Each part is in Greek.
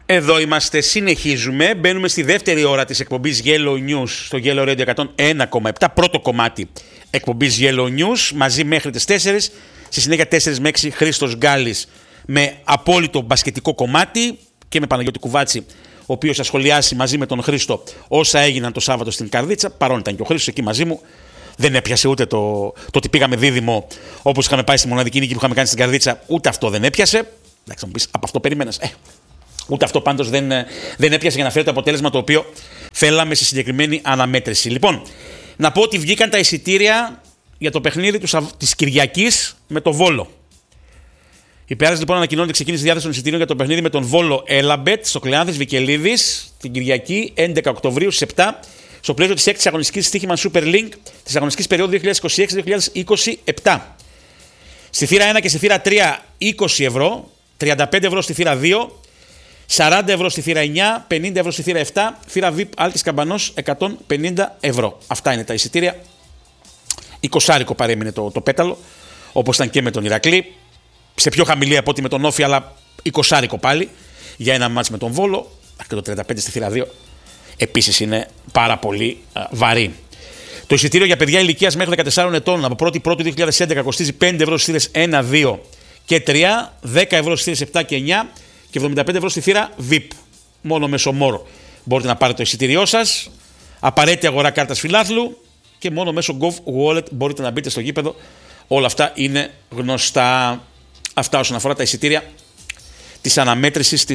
Εδώ είμαστε, συνεχίζουμε. Μπαίνουμε στη δεύτερη ώρα της εκπομπής Yellow News στο Yellow Radio 101,7. Πρώτο κομμάτι εκπομπής Yellow News, μαζί μέχρι τις 4. Στη συνέχεια 4 με 6 Χρήστος Γκάλης με απόλυτο μπασκετικό κομμάτι και με Παναγιώτη Κουβάτση, ο οποίος θα σχολιάσει μαζί με τον Χρήστο όσα έγιναν το Σάββατο στην Καρδίτσα. Παρόν ήταν και ο Χρήστος εκεί μαζί μου. Δεν έπιασε ούτε το ότι πήγαμε δίδυμο όπως είχαμε πάει στη μοναδική νίκη που είχαμε κάνει στην Καρδίτσα. Ούτε αυτό δεν έπιασε. Εντάξει, θα μου πεις, από αυτό περίμενες. Ούτε αυτό πάντως δεν έπιασε για να φέρει το αποτέλεσμα το οποίο θέλαμε στη συγκεκριμένη αναμέτρηση. Λοιπόν, να πω ότι βγήκαν τα εισιτήρια για το παιχνίδι της Κυριακής με το Βόλο. Οι Πειράες λοιπόν ανακοινώνουν ότι ξεκίνησε η διάθεση των εισιτήριων για το παιχνίδι με τον Βόλο Έλαμπετ στο Κλεάνθης Βικελίδης την Κυριακή 11 Οκτωβρίου στις 7 στο πλαίσιο της 6ης αγωνιστικής στοίχημα Super Link της αγωνιστικής περίοδου 2026-2027. Στη θύρα 1 και στη θύρα 3 20 ευρώ, 35 ευρώ στη θύρα 2, 40 ευρώ στη θύρα 9, 50 ευρώ στη θύρα 7, θύρα VIP Άλκης Καμπανός 150 ευρώ. Αυτά είναι τα εισιτήρια. 20 παρέμεινε το πέταλο, όπως ήταν και με τον Ηρακλή. Σε πιο χαμηλή από ό,τι με τον Όφη, αλλά 20 πάλι για ένα μάτς με τον Βόλο. Και το 35 στη θύρα 2 επίσης είναι πάρα πολύ βαρύ. Το εισιτήριο για παιδιά ηλικίας μέχρι 14 ετών από 1η Πρώτου 2011 κοστίζει 5 ευρώ στις θύρες 1, 2 και 3, 10 ευρώ στις θύρες 7 και 9 και 75 ευρώ στη θύρα VIP. Μόνο μέσω μόρο μπορείτε να πάρετε το εισιτήριό σας. Απαραίτητη αγορά κάρτας φιλάθλου και μόνο μέσω Gov Wallet μπορείτε να μπείτε στο γήπεδο. Όλα αυτά είναι γνωστά. Αυτά όσον αφορά τα εισιτήρια της αναμέτρησης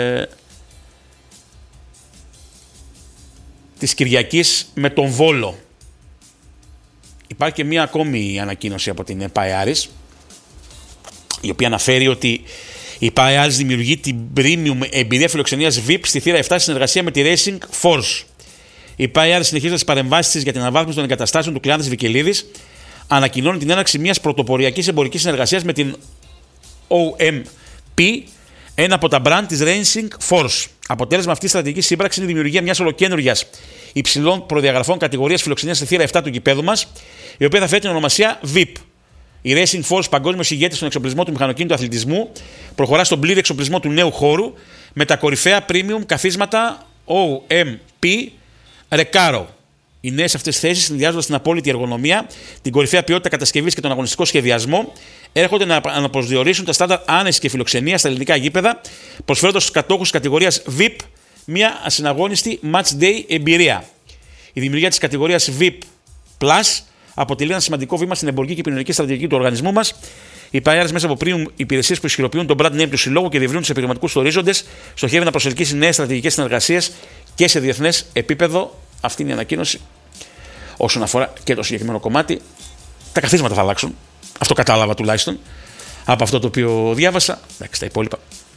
της Κυριακής με τον Βόλο. Υπάρχει και μία ακόμη ανακοίνωση από την ΠΑΕ Άρης, η οποία αναφέρει ότι η ΠΑΕ Άρης δημιουργεί την premium εμπειρία φιλοξενίας VIP στη θύρα 7 στη συνεργασία με τη Racing Force. Η ΠΑΕ Άρης συνεχίζει τις παρεμβάσεις της για την αναβάθμιση των εγκαταστάσεων του Κλεάνθης Βικελίδης. Ανακοινώνει την έναρξη μιας πρωτοποριακής εμπορικής συνεργασίας με την OMP, ένα από τα brand της Racing Force. Αποτέλεσμα αυτής της στρατηγικής σύμπραξης είναι η δημιουργία μιας ολοκένουργιας υψηλών προδιαγραφών κατηγορίας φιλοξενίας στη θύρα 7 του γηπέδου μας, η οποία θα φέρει την ονομασία VIP. Η Racing Force, παγκόσμιος ηγέτης στον εξοπλισμό του μηχανοκίνητου αθλητισμού, προχωρά στον πλήρη εξοπλισμό του νέου χώρου με τα κορυφαία premium καθίσματα OMP Recaro. Οι νέες αυτές θέσεις, συνδυάζοντας την απόλυτη εργονομία, την κορυφαία ποιότητα κατασκευής και τον αγωνιστικό σχεδιασμό, έρχονται να αναπροσδιορίσουν τα στάνταρ άνεσης και φιλοξενίας στα ελληνικά γήπεδα, προσφέροντας στους κατόχους της κατηγορίας VIP μια ασυναγώνιστη match day εμπειρία. Η δημιουργία της κατηγορίας VIP Plus αποτελεί ένα σημαντικό βήμα στην εμπορική και επικοινωνική στρατηγική του οργανισμού μας. Οι ΠΑΕ Άρης μέσα από premium υπηρεσίες που ισχυροποιούν τον brand name του συλλόγου και διευρύνουν τους επιχειρηματικούς ορίζοντες, στοχεύει να προσελκύσει νέες στρατηγικές συνεργασίες και σε διεθνές επίπεδο. Αυτή είναι η ανακοίνωση όσον αφορά και το συγκεκριμένο κομμάτι. Τα καθίσματα θα αλλάξουν. Αυτό κατάλαβα τουλάχιστον από αυτό το οποίο διάβασα. Εντάξει, τα υπόλοιπα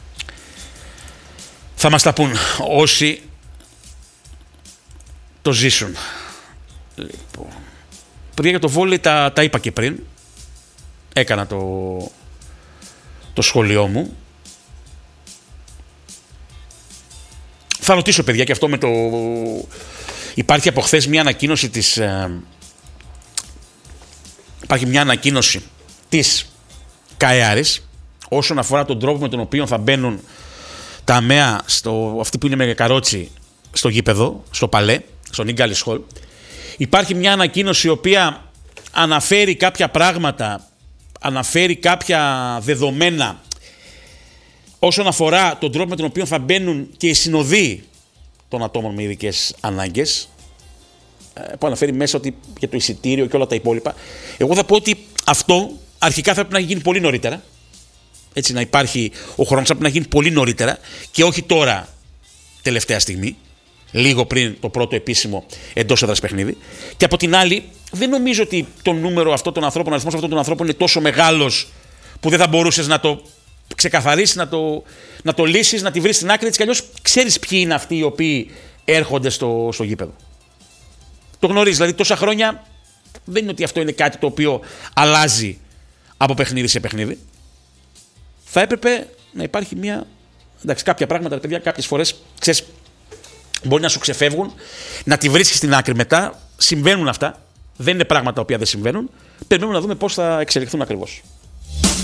θα μας τα πούν όσοι το ζήσουν. Λοιπόν, παιδιά, για το βόλεϊ τα είπα και πριν. Έκανα το σχολείο μου. Θα ρωτήσω, παιδιά, και αυτό με το... Υπάρχει από χθες μια ανακοίνωση Υπάρχει μια ανακοίνωση της ΚΑΕ Άρης όσον αφορά τον τρόπο με τον οποίο θα μπαίνουν τα ΑΜΕΑ, αυτοί που είναι με καρότσι, στο γήπεδο, στο Παλέ, στο Νίγκαλις Χολ. Υπάρχει μια ανακοίνωση η οποία αναφέρει κάποια πράγματα, αναφέρει κάποια δεδομένα όσον αφορά τον τρόπο με τον οποίο θα μπαίνουν και οι συνοδοί των ατόμων με ειδικές ανάγκες, που αναφέρει μέσα ότι για το εισιτήριο και όλα τα υπόλοιπα. Εγώ θα πω ότι αυτό αρχικά θα πρέπει να γίνει πολύ νωρίτερα. Έτσι, να υπάρχει ο χρόνος, θα πρέπει να γίνει πολύ νωρίτερα και όχι τώρα, τελευταία στιγμή, λίγο πριν το πρώτο επίσημο εντός έδρας παιχνίδι. Και από την άλλη, δεν νομίζω ότι το νούμερο αυτών των ανθρώπων, ο αριθμός αυτών των ανθρώπων είναι τόσο μεγάλος που δεν θα μπορούσες να το ξεκαθαρίσεις, να το λύσεις, να τη βρεις στην άκρη. Έτσι κι αλλιώς ξέρεις ποιοι είναι αυτοί οι οποίοι έρχονται στο γήπεδο. Το γνωρίζεις, δηλαδή τόσα χρόνια δεν είναι ότι αυτό είναι κάτι το οποίο αλλάζει από παιχνίδι σε παιχνίδι. Θα έπρεπε να υπάρχει μια... Εντάξει, κάποια πράγματα, παιδιά, κάποιες φορές, ξέρεις, μπορεί να σου ξεφεύγουν, να τη βρίσκεις στην άκρη μετά. Συμβαίνουν αυτά. Δεν είναι πράγματα τα οποία δεν συμβαίνουν. Περιμένουμε να δούμε πώς θα εξελιχθούν ακριβώς.